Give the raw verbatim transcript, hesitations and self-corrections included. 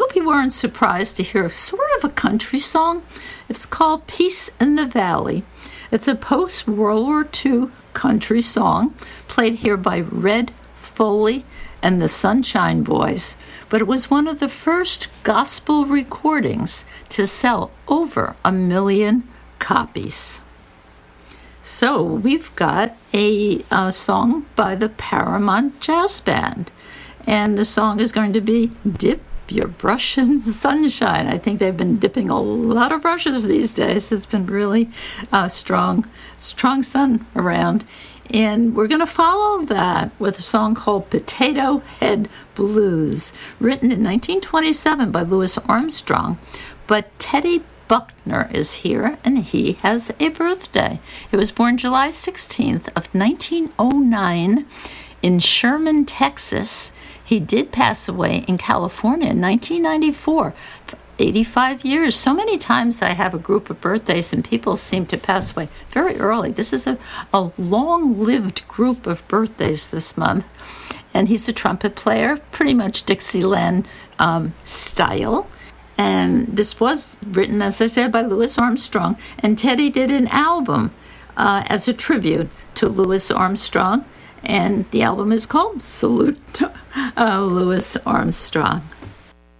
hope you weren't surprised to hear sort of a country song. It's called Peace in the Valley. It's a post-World War Two country song played here by Red Foley and the Sunshine Boys, but it was one of the first gospel recordings to sell over a million copies. So we've got a, a song by the Paramount Jazz Band, and the song is going to be Dip Your Brush in Sunshine. I think they've been dipping a lot of brushes these days. It's been really uh, strong, strong sun around. And we're going to follow that with a song called Potato Head Blues, written in nineteen twenty-seven by Louis Armstrong. But Teddy Buckner is here, and he has a birthday. He was born July sixteenth of nineteen oh nine in Sherman, Texas. He did pass away in California in nineteen ninety-four, eighty-five years. So many times I have a group of birthdays and people seem to pass away very early. This is a, a long-lived group of birthdays this month. And he's a trumpet player, pretty much Dixieland um, style. And this was written, as I said, by Louis Armstrong. And Teddy did an album uh, as a tribute to Louis Armstrong. And the album is called Salute to uh, Louis Armstrong.